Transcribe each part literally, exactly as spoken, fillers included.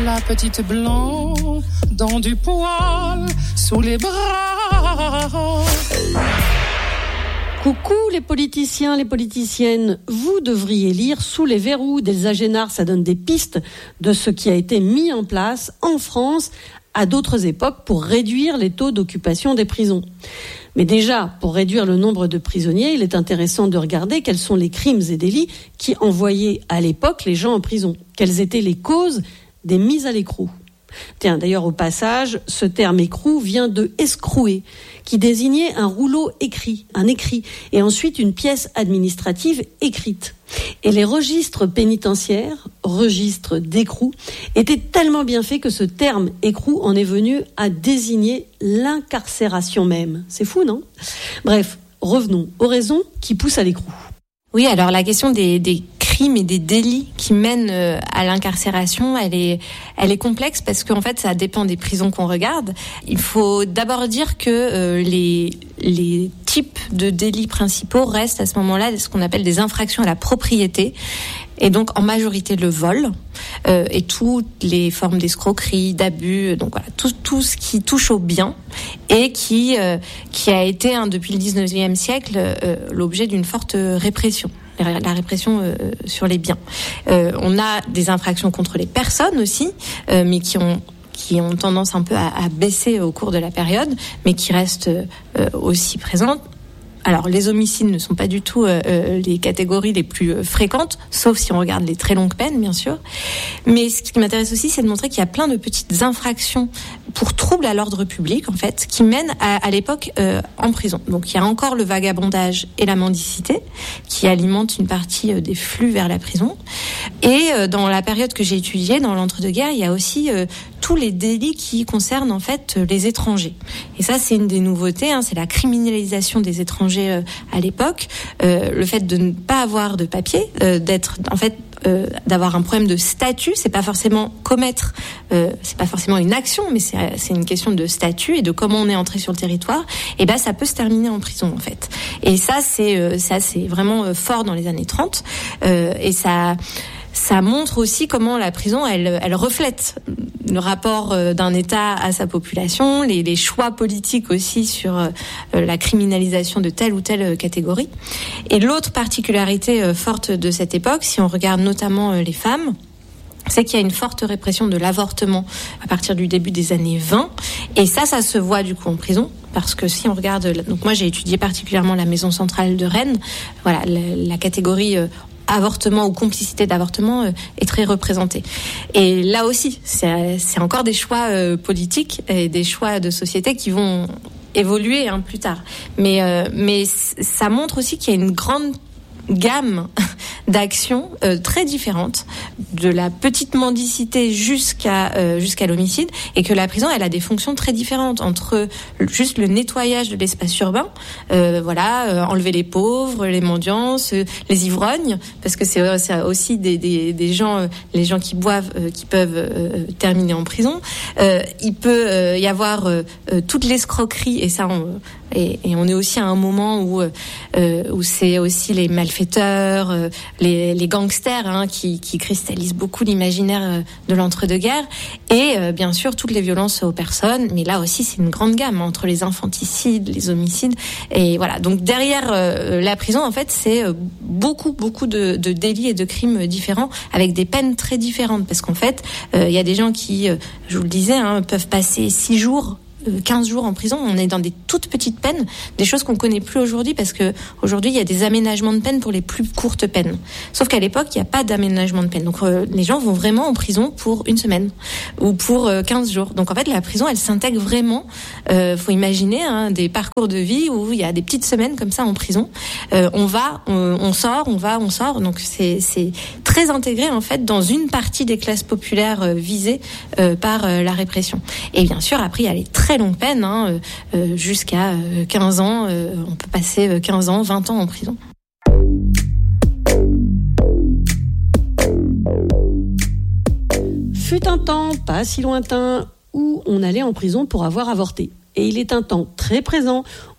la petite blonde dans du poil sous les bras. Coucou les politiciens, les politiciennes, vous devriez lire Sous les verrous d'Elsa Génard, ça donne des pistes de ce qui a été mis en place en France à d'autres époques pour réduire les taux d'occupation des prisons. Mais déjà, pour réduire le nombre de prisonniers, il est intéressant de regarder quels sont les crimes et délits qui envoyaient à l'époque les gens en prison. Quelles étaient les causes des mises à l'écrou. Tiens, d'ailleurs, au passage, ce terme écrou vient de escrouer, qui désignait un rouleau écrit, un écrit, et ensuite une pièce administrative écrite. Et les registres pénitentiaires, registres d'écrou, étaient tellement bien faits que ce terme écrou en est venu à désigner l'incarcération même. C'est fou, non ? Bref, revenons aux raisons qui poussent à l'écrou. Oui, alors la question des, des crimes et des délits qui mènent à l'incarcération, elle est, elle est complexe parce qu'en fait, ça dépend des prisons qu'on regarde. Il faut d'abord dire que euh, les, les types de délits principaux restent à ce moment-là ce qu'on appelle des infractions à la propriété. Et donc, en majorité, le vol euh, et toutes les formes d'escroquerie, d'abus, donc voilà, tout, tout ce qui touche au bien et qui, euh, qui a été, hein, depuis le dix-neuvième siècle, euh, l'objet d'une forte répression. La répression euh, sur les biens. Euh, on a des infractions contre les personnes aussi, euh, mais qui ont qui ont tendance un peu à, à baisser au cours de la période, mais qui restent euh, aussi présentes. Alors, les homicides ne sont pas du tout euh, les catégories les plus euh, fréquentes, sauf si on regarde les très longues peines, bien sûr. Mais ce qui m'intéresse aussi, c'est de montrer qu'il y a plein de petites infractions pour troubles à l'ordre public, en fait, qui mènent à, à l'époque euh, en prison. Donc, il y a encore le vagabondage et la mendicité qui alimentent une partie euh, des flux vers la prison. Et euh, dans la période que j'ai étudiée, dans l'entre-deux-guerres, il y a aussi euh, tous les délits qui concernent en fait les étrangers. Et ça, c'est une des nouveautés, hein, c'est la criminalisation des étrangers euh, à l'époque, euh, le fait de ne pas avoir de papier, euh, d'être en fait euh, d'avoir un problème de statut, c'est pas forcément commettre, euh, c'est pas forcément une action, mais c'est, c'est une question de statut et de comment on est entré sur le territoire. Et ben, ça peut se terminer en prison en fait. Et ça, c'est euh, ça, c'est vraiment euh, fort dans les années trente, euh, et ça. Ça montre aussi comment la prison, elle, elle reflète le rapport d'un État à sa population, les, les choix politiques aussi sur euh, la criminalisation de telle ou telle catégorie. Et l'autre particularité euh, forte de cette époque, si on regarde notamment euh, les femmes, c'est qu'il y a une forte répression de l'avortement à partir du début des années vingt. Et ça, ça se voit du coup en prison. Parce que si on regarde, donc moi j'ai étudié particulièrement la maison centrale de Rennes, voilà, la, la catégorie euh, avortement ou complicité d'avortement euh, est très représentée. Et là aussi, c'est, c'est encore des choix euh, politiques et des choix de société qui vont évoluer hein, plus tard. Mais, euh, mais ça montre aussi qu'il y a une grande gamme d'actions euh, très différentes, de la petite mendicité jusqu'à euh, jusqu'à l'homicide, et que la prison, elle a des fonctions très différentes entre juste le nettoyage de l'espace urbain, euh, voilà, euh, enlever les pauvres, les mendiants, euh, les ivrognes, parce que c'est, euh, c'est aussi des, des, des gens, euh, les gens qui boivent, euh, qui peuvent euh, terminer en prison. Euh, il peut euh, y avoir euh, euh, toute l'escroquerie, et ça, on, et, et on est aussi à un moment où euh, où c'est aussi les malfaiteurs, euh, les, les gangsters hein, qui, qui cristallisent beaucoup l'imaginaire euh, de l'entre-deux-guerres, et euh, bien sûr toutes les violences aux personnes. Mais là aussi, c'est une grande gamme hein, entre les infanticides, les homicides, et voilà. Donc derrière euh, la prison, en fait, c'est euh, beaucoup beaucoup de, de délits et de crimes différents, avec des peines très différentes, parce qu'en fait, il euh, y a des gens qui, euh, je vous le disais, hein, peuvent passer six jours. quinze jours en prison, on est dans des toutes petites peines, des choses qu'on connaît plus aujourd'hui, parce que aujourd'hui il y a des aménagements de peine pour les plus courtes peines. Sauf qu'à l'époque, il n'y a pas d'aménagement de peine. Donc euh, les gens vont vraiment en prison pour une semaine ou pour euh, quinze jours. Donc en fait, la prison, elle s'intègre vraiment. Euh, faut imaginer hein, des parcours de vie où il y a des petites semaines comme ça en prison. Euh, on va, on, on sort, on va, on sort. Donc c'est c'est très intégré en fait dans une partie des classes populaires euh, visées euh, par euh, la répression. Et bien sûr, après il y a les très longue peine, hein, euh, jusqu'à euh, quinze ans. Euh, on peut passer quinze ans, vingt ans en prison. Fut un temps, pas si lointain, où on allait en prison pour avoir avorté. Et il est un temps très présent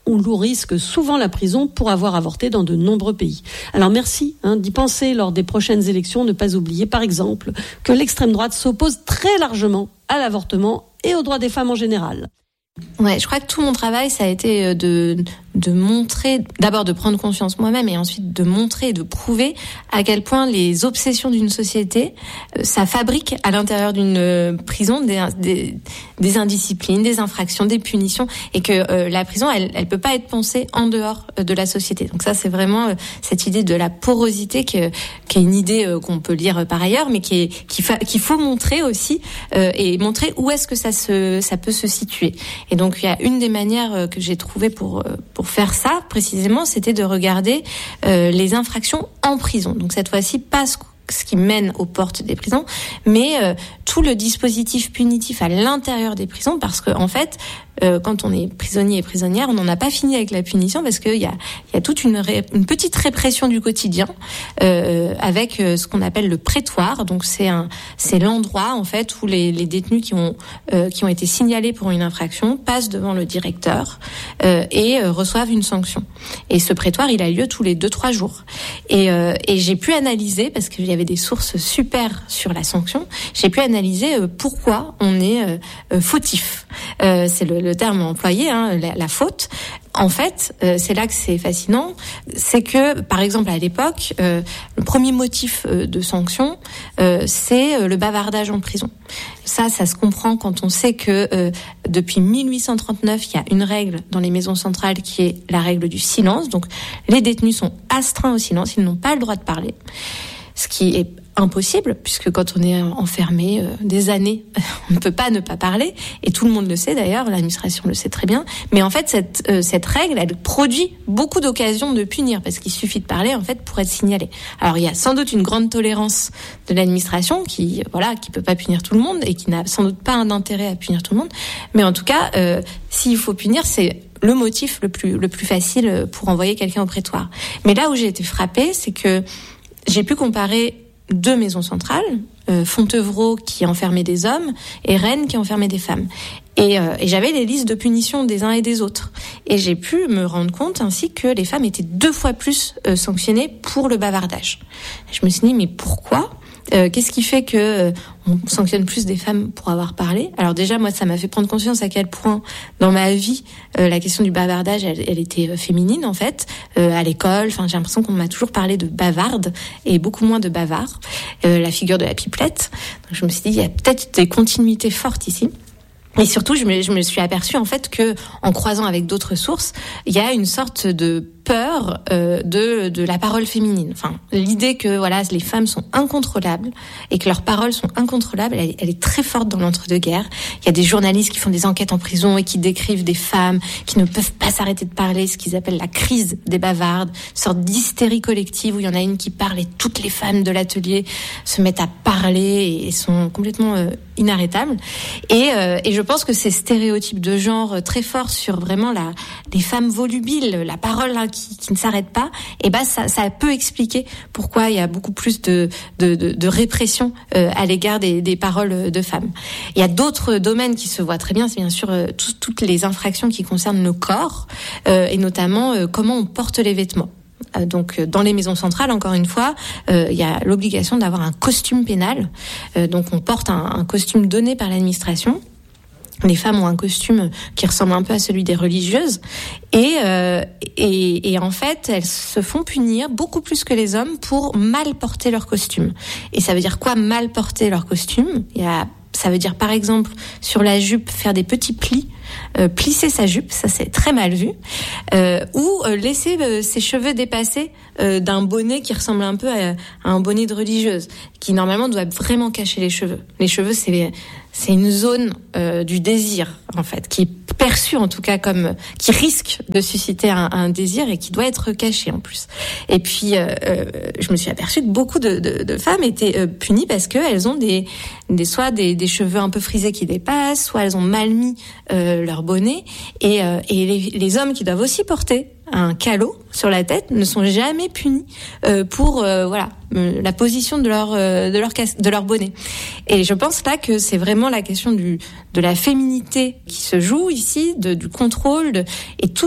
on lourd risque souvent la prison pour avoir avorté dans de nombreux pays. Alors merci hein, d'y penser lors des prochaines élections. Ne pas oublier par exemple que l'extrême droite s'oppose très largement à l'avortement et aux droits des femmes en général. Ouais, je crois que tout mon travail, ça a été de de montrer, d'abord de prendre conscience moi-même et ensuite de montrer et de prouver à quel point les obsessions d'une société, ça fabrique à l'intérieur d'une prison des, des, des indisciplines, des infractions, des punitions, et que euh, la prison, elle, elle peut pas être pensée en dehors de la société. Donc ça, c'est vraiment euh, cette idée de la porosité qui, qui est une idée euh, qu'on peut lire par ailleurs, mais qui est, qui fa, qu'il faut montrer aussi euh, et montrer où est-ce que ça se, ça peut se situer. Et donc il y a une des manières que j'ai trouvées pour pour faire ça précisément, c'était de regarder euh, les infractions en prison. Donc cette fois-ci, pas ce, ce qui mène aux portes des prisons, mais euh, tout le dispositif punitif à l'intérieur des prisons, parce que en fait, euh, quand on est prisonnier et prisonnière, on n'en a pas fini avec la punition, parce qu'il y a il y a toute une, ré, une petite répression du quotidien euh, avec euh, ce qu'on appelle le prétoire. Donc c'est un c'est l'endroit en fait où les, les détenus qui ont euh, qui ont été signalés pour une infraction passent devant le directeur euh, et euh, reçoivent une sanction. Et ce prétoire, il a lieu tous les deux trois jours. Et euh, et j'ai pu analyser, parce qu'il y avait des sources super sur la sanction, j'ai pu analyser euh, pourquoi on est euh, euh, fautif. Euh, c'est le le terme employé, hein, la, la faute. En fait, euh, c'est là que c'est fascinant, c'est que, par exemple, à l'époque, euh, le premier motif euh, de sanction, euh, c'est euh, le bavardage en prison. Ça, ça se comprend quand on sait que euh, depuis mille huit cent trente-neuf, il y a une règle dans les maisons centrales qui est la règle du silence. Donc, les détenus sont astreints au silence, ils n'ont pas le droit de parler, ce qui est impossible, puisque quand on est enfermé euh, des années, on ne peut pas ne pas parler, et tout le monde le sait d'ailleurs, l'administration le sait très bien, mais en fait cette euh, cette règle, elle produit beaucoup d'occasions de punir, parce qu'il suffit de parler en fait pour être signalé. Alors il y a sans doute une grande tolérance de l'administration qui voilà qui peut pas punir tout le monde et qui n'a sans doute pas un intérêt à punir tout le monde, mais en tout cas euh, s'il faut punir, c'est le motif le plus le plus facile pour envoyer quelqu'un au prétoire. Mais là où j'ai été frappée, c'est que j'ai pu comparer deux maisons centrales, euh, Fontevraud qui enfermait des hommes et Rennes qui enfermait des femmes. Et, euh, et j'avais les listes de punitions des uns et des autres. Et j'ai pu me rendre compte ainsi que les femmes étaient deux fois plus euh, sanctionnées pour le bavardage. Je me suis dit, mais pourquoi ? Euh, qu'est-ce qui fait que euh, on sanctionne plus des femmes pour avoir parlé ? Alors déjà, moi, ça m'a fait prendre conscience à quel point, dans ma vie, euh, la question du bavardage, elle, elle était euh, féminine, en fait. Euh, à l'école, enfin, j'ai l'impression qu'on m'a toujours parlé de bavarde et beaucoup moins de bavard. Euh, la figure de la pipelette. Donc, je me suis dit, il y a peut-être des continuités fortes ici. Et surtout, je me, je me suis aperçue en fait que, en croisant avec d'autres sources, il y a une sorte de peur euh, de de la parole féminine. Enfin, l'idée que voilà, les femmes sont incontrôlables et que leurs paroles sont incontrôlables, elle, elle est très forte dans l'entre-deux-guerres. Il y a des journalistes qui font des enquêtes en prison et qui décrivent des femmes qui ne peuvent pas s'arrêter de parler, ce qu'ils appellent la crise des bavardes, une sorte d'hystérie collective où il y en a une qui parle et toutes les femmes de l'atelier se mettent à parler et sont complètement euh, inarrêtables. Et euh, et je pense que ces stéréotypes de genre très forts sur vraiment la les femmes volubiles, la parole là, qui, qui ne s'arrête pas, et ben ça, ça peut expliquer pourquoi il y a beaucoup plus de, de, de, de répression euh, à l'égard des, des paroles de femmes. Il y a d'autres domaines qui se voient très bien, c'est bien sûr euh, tout, toutes les infractions qui concernent nos corps, euh, et notamment euh, comment on porte les vêtements. Euh, donc dans les maisons centrales, encore une fois, euh, il y a l'obligation d'avoir un costume pénal. Euh, donc on porte un, un costume donné par l'administration. Les femmes ont un costume qui ressemble un peu à celui des religieuses et, euh, et, et en fait, elles se font punir beaucoup plus que les hommes pour mal porter leur costume. Et ça veut dire quoi, mal porter leur costume ? Il y a, ça veut dire par exemple sur la jupe faire des petits plis, euh, plisser sa jupe, ça c'est très mal vu, euh, ou euh, laisser euh, ses cheveux dépassés euh, d'un bonnet qui ressemble un peu à, à un bonnet de religieuse, qui normalement doit vraiment cacher les cheveux. Les cheveux, c'est c'est une zone euh, du désir en fait, qui est perçue en tout cas comme qui risque de susciter un, un désir et qui doit être caché en plus. Et puis euh, euh, je me suis aperçue que beaucoup de, de, de femmes étaient euh, punies parce que elles ont des, des soit des, des cheveux un peu frisés qui dépassent, soit elles ont mal mis euh, leur bonnet. Et, euh, et les, les hommes qui doivent aussi porter un calot sur la tête ne sont jamais punis euh, pour euh, voilà euh, la position de leur euh, de leur cas- de leur bonnet. Et je pense là que c'est vraiment la question du de la féminité qui se joue ici, de, du contrôle de, et tout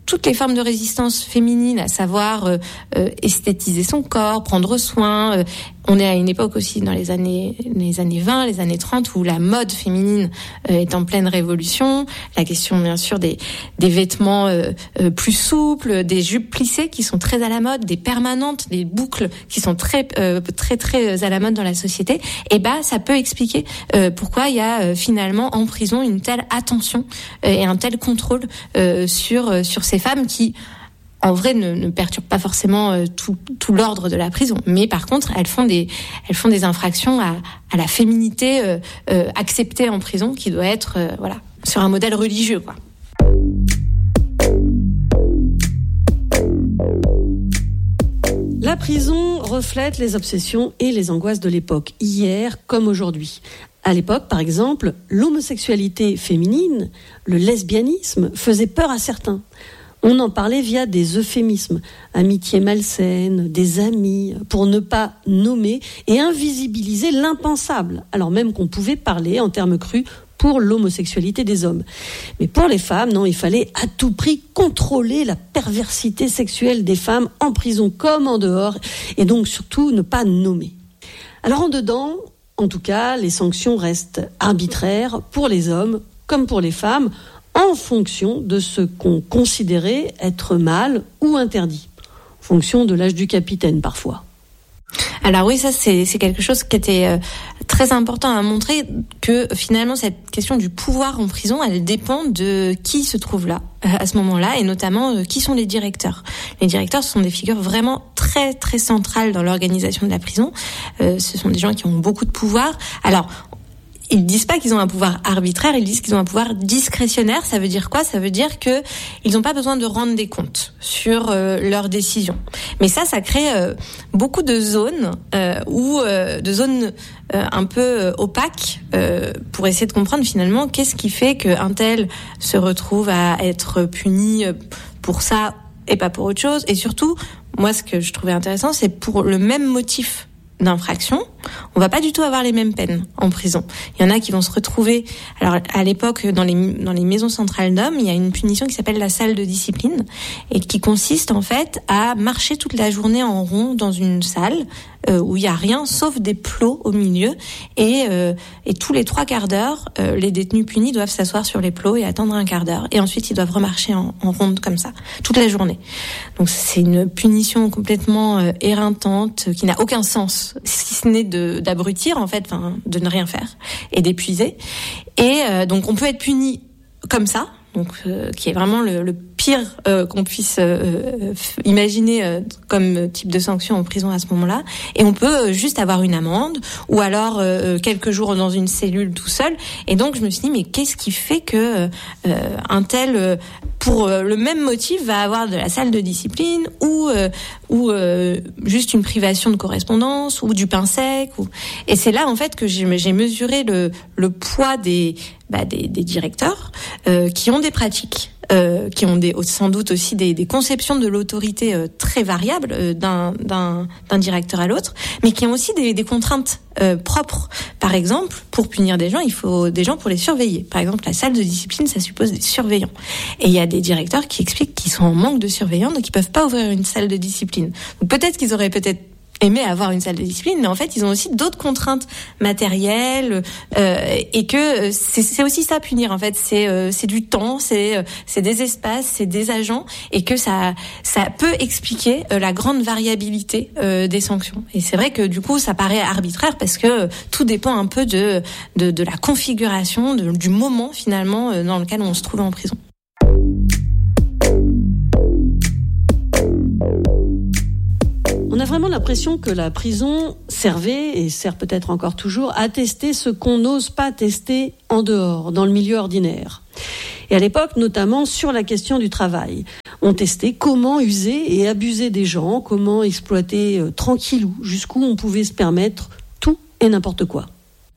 toutes les formes de résistance féminine, à savoir euh, euh, esthétiser son corps, prendre soin. Euh, on est à une époque aussi dans les années les années vingt, les années trente, où la mode féminine euh, est en pleine révolution. La question, bien sûr, des des vêtements euh, euh, plus souples, des jupes plissées qui sont très à la mode, des permanentes, des boucles qui sont très euh, très très à la mode dans la société. Et bah, ça peut expliquer euh, pourquoi il y a euh, finalement en prison une telle attention euh, et un tel contrôle euh, sur euh, sur ces femmes qui, en vrai, ne, ne perturbent pas forcément euh, tout, tout l'ordre de la prison. Mais par contre, elles font des, elles font des infractions à, à la féminité euh, euh, acceptée en prison, qui doit être, euh, voilà, sur un modèle religieux, quoi. La prison reflète les obsessions et les angoisses de l'époque, hier comme aujourd'hui. À l'époque, par exemple, l'homosexualité féminine, le lesbianisme, faisait peur à certains. On en parlait via des euphémismes, amitié malsaine, des amis, pour ne pas nommer et invisibiliser l'impensable, alors même qu'on pouvait parler en termes crus pour l'homosexualité des hommes. Mais pour les femmes, non, il fallait à tout prix contrôler la perversité sexuelle des femmes en prison comme en dehors, et donc surtout ne pas nommer. Alors en dedans, en tout cas, les sanctions restent arbitraires pour les hommes comme pour les femmes, en fonction de ce qu'on considérait être mal ou interdit, en fonction de l'âge du capitaine parfois. Alors oui, ça c'est, c'est quelque chose qui était euh, très important à montrer, que finalement cette question du pouvoir en prison, elle dépend de qui se trouve là euh, à ce moment-là, et notamment euh, qui sont les directeurs. Les directeurs sont des figures vraiment très très centrales dans l'organisation de la prison. Euh, ce sont des gens qui ont beaucoup de pouvoir. Alors, ils disent pas qu'ils ont un pouvoir arbitraire, ils disent qu'ils ont un pouvoir discrétionnaire. Ça veut dire quoi ? Ça veut dire que ils n'ont pas besoin de rendre des comptes sur euh, leurs décisions. Mais ça, ça crée euh, beaucoup de zones euh, ou euh, de zones euh, un peu euh, opaques euh, pour essayer de comprendre finalement qu'est-ce qui fait qu'un tel se retrouve à être puni pour ça et pas pour autre chose. Et surtout, moi, ce que je trouvais intéressant, c'est pour le même motif d'infraction, on va pas du tout avoir les mêmes peines en prison. Il y en a qui vont se retrouver, alors à l'époque dans les dans les maisons centrales d'hommes, il y a une punition qui s'appelle la salle de discipline et qui consiste en fait à marcher toute la journée en rond dans une salle euh, où il y a rien sauf des plots au milieu, et euh, et tous les trois quarts d'heure, euh, les détenus punis doivent s'asseoir sur les plots et attendre un quart d'heure, et ensuite ils doivent remarcher en, en ronde comme ça toute la journée. Donc c'est une punition complètement euh, éreintante qui n'a aucun sens, si ce n'est de d'abrutir en fait, enfin de ne rien faire et d'épuiser. Et euh, donc on peut être puni comme ça, donc euh, qui est vraiment le, le pire euh, qu'on puisse euh, imaginer euh, comme type de sanction en prison à ce moment-là. Et on peut euh, juste avoir une amende, ou alors euh, quelques jours dans une cellule tout seul. Et donc je me suis dit, mais qu'est-ce qui fait que euh, un tel, euh, pour euh, le même motif, va avoir de la salle de discipline, ou euh, ou euh, juste une privation de correspondance, ou du pain sec, ou... Et c'est là en fait que j'ai, j'ai mesuré le le poids des bah, des, des directeurs euh, qui ont des pratiques, euh, qui ont des, sans doute aussi des, des conceptions de l'autorité euh, très variables euh, d'un, d'un, d'un directeur à l'autre, mais qui ont aussi des, des contraintes euh, propres. Par exemple, pour punir des gens, il faut des gens pour les surveiller. Par exemple, la salle de discipline, ça suppose des surveillants. Et il y a des directeurs qui expliquent qu'ils sont en manque de surveillants, donc ils peuvent pas ouvrir une salle de discipline. Donc peut-être qu'ils auraient peut-être aimé avoir une salle de discipline, mais en fait ils ont aussi d'autres contraintes matérielles, euh, et que c'est, c'est aussi ça, punir en fait, c'est euh, c'est du temps, c'est euh, c'est des espaces, c'est des agents, et que ça ça peut expliquer euh, la grande variabilité euh, des sanctions. Et c'est vrai que du coup ça paraît arbitraire, parce que euh, tout dépend un peu de de, de la configuration, de, du moment finalement euh, dans lequel on se trouve en prison. On a vraiment l'impression que la prison servait, et sert peut-être encore toujours, à tester ce qu'on n'ose pas tester en dehors, dans le milieu ordinaire. Et à l'époque, notamment sur la question du travail, on testait comment user et abuser des gens, comment exploiter euh, tranquillou, jusqu'où on pouvait se permettre tout et n'importe quoi.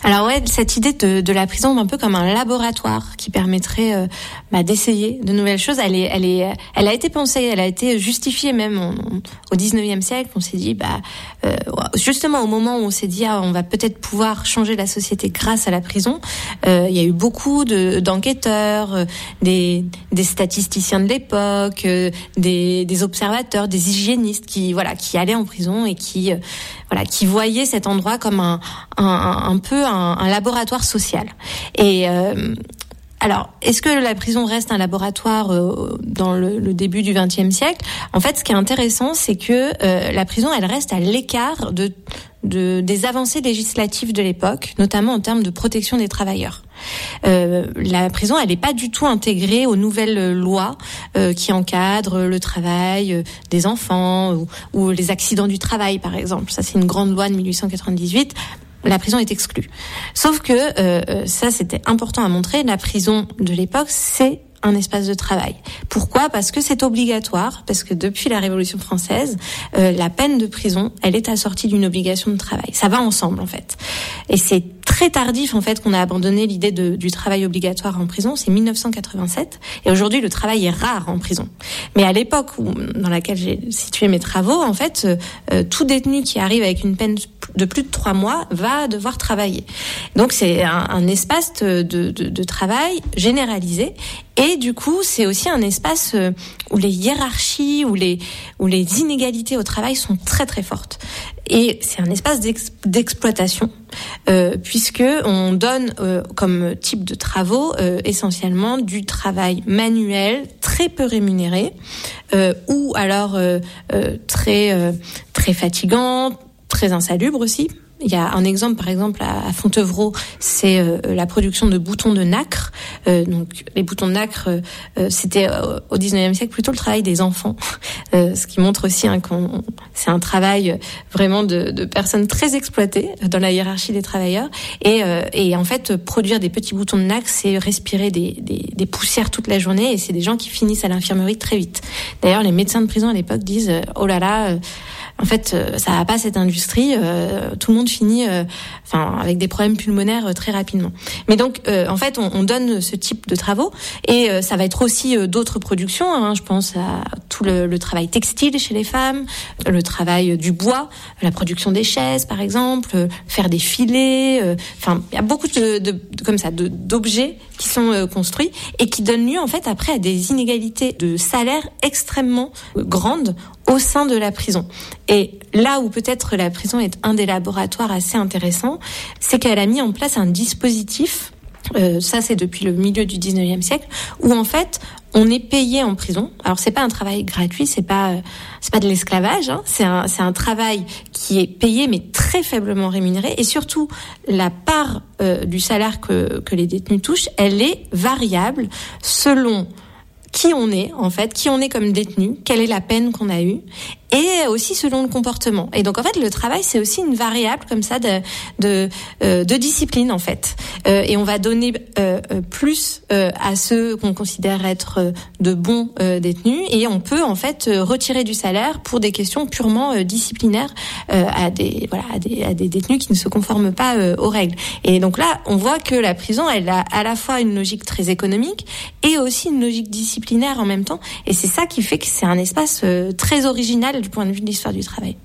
Alors ouais, cette idée de, de la prison un peu comme un laboratoire qui permettrait euh, bah, d'essayer de nouvelles choses, elle est, elle est, elle a été pensée, elle a été justifiée même on, on, au dix-neuvième siècle. On s'est dit, bah euh, justement au moment où on s'est dit, ah, on va peut-être pouvoir changer la société grâce à la prison, euh, il y a eu beaucoup de, d'enquêteurs, euh, des, des statisticiens de l'époque, euh, des, des observateurs, des hygiénistes qui, voilà, qui allaient en prison et qui, euh, voilà, qui voyaient cet endroit comme un, un, un, un peu un, un laboratoire social. Et euh, alors, est-ce que la prison reste un laboratoire euh, dans le, le début du vingtième siècle ? En fait, ce qui est intéressant, c'est que euh, la prison, elle reste à l'écart de, de des avancées législatives de l'époque, notamment en termes de protection des travailleurs. Euh, la prison, elle n'est pas du tout intégrée aux nouvelles lois euh, qui encadrent le travail euh, des enfants ou, ou les accidents du travail, par exemple. Ça, c'est une grande loi de mille huit cent quatre-vingt-dix-huit. La prison est exclue. Sauf que, euh, ça c'était important à montrer, la prison de l'époque, c'est un espace de travail. Pourquoi ? Parce que c'est obligatoire, parce que depuis la Révolution française, euh, la peine de prison, elle est assortie d'une obligation de travail. Ça va ensemble, en fait. Et c'est très tardif, en fait, qu'on a abandonné l'idée de, du travail obligatoire en prison. C'est mille neuf cent quatre-vingt-sept. Et aujourd'hui, le travail est rare en prison. Mais à l'époque où, dans laquelle j'ai situé mes travaux, en fait, euh, tout détenu qui arrive avec une peine de plus de trois mois va devoir travailler. Donc, c'est un, un espace de, de, de travail généralisé. Et du coup, c'est aussi un espace où les hiérarchies, où les, où les inégalités au travail sont très très fortes. Et c'est un espace d'ex, d'exploitation, euh, puisque on donne euh, comme type de travaux euh, essentiellement du travail manuel, très peu rémunéré, euh, ou alors euh, euh, très euh, très fatigant, très insalubre aussi. Il y a un exemple, par exemple, à Fontevraud, c'est euh, la production de boutons de nacre. Euh, donc, les boutons de nacre, euh, c'était euh, au dix-neuvième siècle plutôt le travail des enfants, euh, ce qui montre aussi hein, qu'on c'est un travail vraiment de, de personnes très exploitées dans la hiérarchie des travailleurs. Et, euh, et en fait, produire des petits boutons de nacre, c'est respirer des, des, des poussières toute la journée, et c'est des gens qui finissent à l'infirmerie très vite. D'ailleurs, les médecins de prison à l'époque disent « Oh là là euh, !» En fait, ça va pas cette industrie. Euh, tout le monde finit, euh, enfin, avec des problèmes pulmonaires euh, très rapidement. Mais donc, euh, en fait, on, on donne ce type de travaux, et euh, ça va être aussi euh, d'autres productions. Hein, je pense à tout le, le travail textile chez les femmes, le travail du bois, la production des chaises, par exemple, euh, faire des filets. Euh, enfin, il y a beaucoup de, de, de comme ça, de, d'objets qui sont euh, construits et qui donnent lieu, en fait, après à des inégalités de salaire extrêmement euh, grandes au sein de la prison. Et là où peut-être la prison est un des laboratoires assez intéressants, c'est qu'elle a mis en place un dispositif, euh, ça c'est depuis le milieu du dix-neuvième siècle, où en fait on est payé en prison. Alors c'est pas un travail gratuit, c'est pas c'est pas de l'esclavage, hein, c'est un c'est un travail qui est payé mais très faiblement rémunéré, et surtout la part euh, du salaire que que les détenus touchent, elle est variable selon qui on est, en fait, qui on est comme détenu, quelle est la peine qu'on a eue, et aussi selon le comportement. Et donc, en fait, le travail, c'est aussi une variable comme ça de de, euh, de discipline, en fait. Euh, et on va donner euh, plus euh, à ceux qu'on considère être euh, de bons euh, détenus, et on peut, en fait, euh, retirer du salaire pour des questions purement euh, disciplinaires euh, à des voilà à des à des détenus qui ne se conforment pas euh, aux règles. Et donc là, on voit que la prison, elle a à la fois une logique très économique et aussi une logique disciplinaire en même temps. Et c'est ça qui fait que c'est un espace euh, très original du point de vue de l'histoire du travail.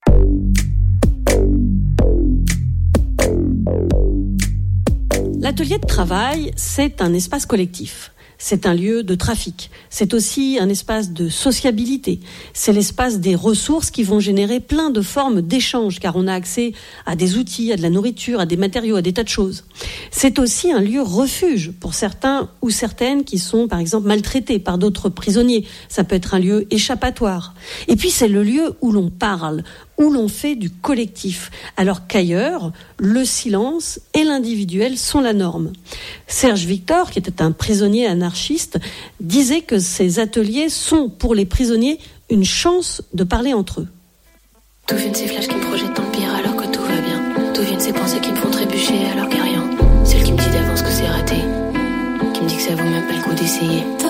L'atelier de travail, c'est un espace collectif. C'est un lieu de trafic. C'est aussi un espace de sociabilité. C'est l'espace des ressources qui vont générer plein de formes d'échange, car on a accès à des outils, à de la nourriture, à des matériaux, à des tas de choses. C'est aussi un lieu refuge pour certains ou certaines qui sont, par exemple, maltraités par d'autres prisonniers. Ça peut être un lieu échappatoire. Et puis, c'est le lieu où l'on parle, où l'on fait du collectif, alors qu'ailleurs, le silence et l'individuel sont la norme. Serge Victor, qui était un prisonnier anarchiste, disait que ces ateliers sont pour les prisonniers une chance de parler entre eux. D'où viennent ces flashs qui me projettent dans le pire alors que tout va bien? D'où viennent ces pensées qui me font trébucher alors qu'il n'y a rien? Celle qui me dit d'avance que c'est raté, qui me dit que ça vaut même pas le coup d'essayer.